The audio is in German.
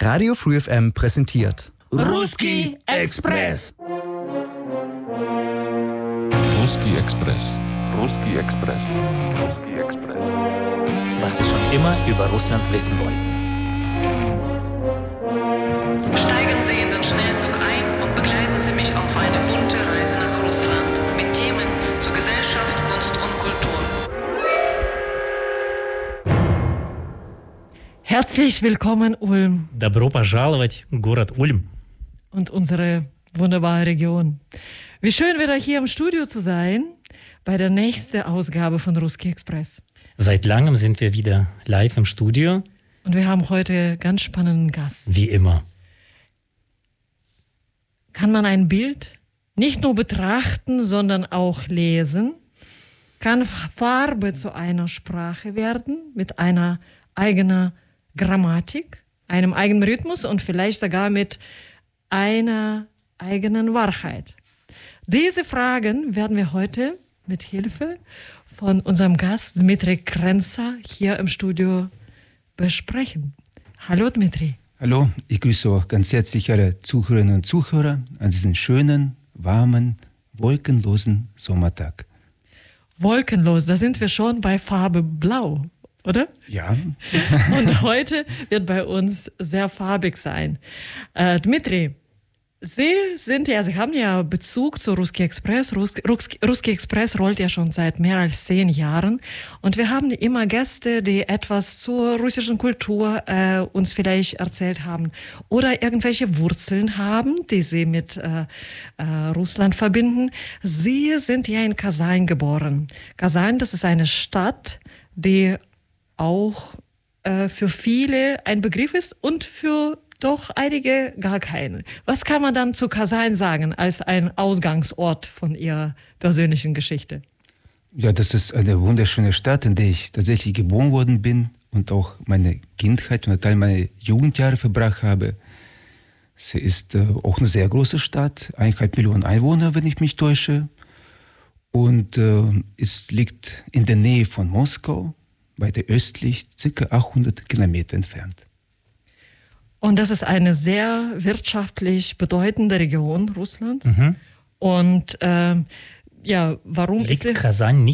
Radio Free FM präsentiert Русский экспресс. Русский экспресс. Русский экспресс. Русский экспресс. Was Sie schon immer über Russland wissen wollten. Steigen Sie in den Schnellzug ein und begleiten Sie mich auf eine bunte Reise nach Russland mit Themen zur Gesellschaft, Kunst und Kultur. Herzlich willkommen, Ulm. Добро пожаловать в город Ульм. Und unsere wunderbare Region. Wie schön wieder hier im Studio zu sein bei der nächsten Ausgabe von Ruski Express. Seit langem sind wir wieder live im Studio. Und wir haben heute ganz spannenden Gast. Wie immer. Kann man ein Bild nicht nur betrachten, sondern auch lesen? Kann Farbe zu einer Sprache werden mit einer eigenen Grammatik, einem eigenen Rhythmus und vielleicht sogar mit einer eigenen Wahrheit? Diese Fragen werden wir heute mit Hilfe von unserem Gast Dmitri Krenzer hier im Studio besprechen. Hallo Dmitri. Hallo, ich grüße auch ganz herzlich alle Zuhörerinnen und Zuhörer an diesem schönen, warmen, wolkenlosen Sommertag. Wolkenlos, da sind wir schon bei Farbe Blau, oder? Ja. Und heute wird bei uns sehr farbig sein. Dmitri, Sie haben ja Bezug zu Ruski Express. Ruski Express rollt ja schon seit mehr als 10 Jahren. Und wir haben immer Gäste, die etwas zur russischen Kultur uns vielleicht erzählt haben. Oder irgendwelche Wurzeln haben, die sie mit Russland verbinden. Sie sind ja in Kasan geboren. Kasan, das ist eine Stadt, die auch für viele ein Begriff ist und für doch einige gar keine. Was kann man dann zu Kasan sagen als ein Ausgangsort von Ihrer persönlichen Geschichte? Ja, das ist eine wunderschöne Stadt, in der ich tatsächlich geboren worden bin und auch meine Kindheit und einen Teil meiner Jugendjahre verbracht habe. Sie ist auch eine sehr große Stadt, 1,5 Millionen Einwohner, wenn ich mich täusche. Und es liegt in der Nähe von Moskau, weiter östlich, ca. 800 Kilometer entfernt. Und das ist eine sehr wirtschaftlich bedeutende Region Russlands. Und warum liegt Kasan nicht